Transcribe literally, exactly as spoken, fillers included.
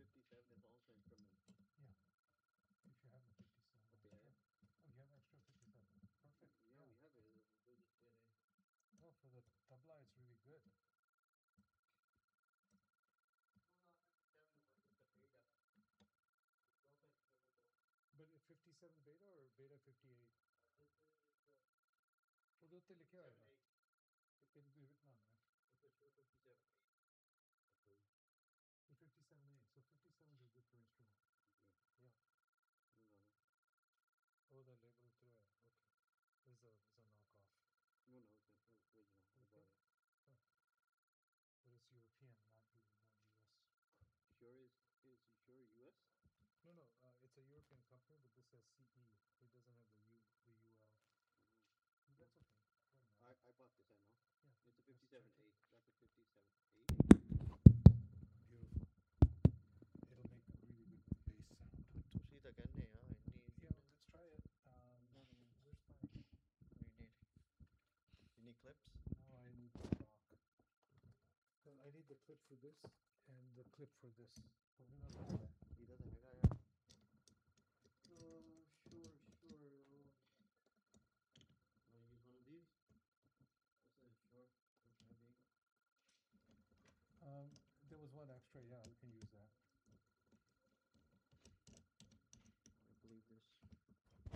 fifty-seven is also instrument. Yeah, if you have the fifty-seven Okay, extra. yeah. Oh, you have extra fifty-seven. Perfect. Yeah, Yeah. we have it. We'll just put it in. No, for the tabla, it's really good. No, not fifty-seven, but it's the beta. It's also instrumental. But it's fifty-seven beta or beta fifty-eight? Uh, this is uh, ਉਹਦੇ ਉੱਤੇ ਲਿਖਿਆ fifty-seven ਹੋਏਗਾ eight. it'll be written on there. It's for sure fifty-seven eight. Approved. So fifty-seven eight. So fifty-sevens are good for instrument. Okay. Yeah. No, no, no. Oh, the label ਉੱਤੇ ਹੋਇਆ. Okay. This is a, this is a knockoff. No, no, it's an original. I bought Okay. it. Huh. But it's European, not U, not U S. Sure is is you sure U S? No, no, uh, it's a European company, but this says C E. It doesn't have the U, the U L. Mm. That's okay. Doesn't I, matter. I bought this, I know. Yeah, It's a let's check fifty-seven it. eight. That's a fifty-seven eight. Beautiful. It'll make really good bass sound. ਤੁਸੀਂ ਤਾਂ ਕਹਿੰਦੇ ਆ ਇੰਨੀ Yeah, let's try it. Um, No, no, no. where's my? What do you need? You need clips? No, I need the stock. No, I need the clip for this and the clip for this. ਉਹਦੇ ਨਾਲ ਤਾਂ ਹੈਗਾ। ਇਹਦਾ ਤਾਂ ਹੈਗਾ ਆ। Uh, sure, sure. Oh. Want to use one of these? This is short for the time being. Um, there was one extra. Yeah, we can use that.